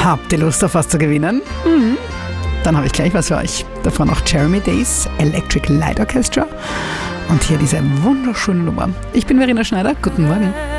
Habt ihr Lust auf was zu gewinnen? Dann habe ich gleich was für euch. Davon auch Jeremy Days Electric Light Orchestra und hier diese wunderschöne Nummer. Ich bin Verena Schneider, guten Morgen.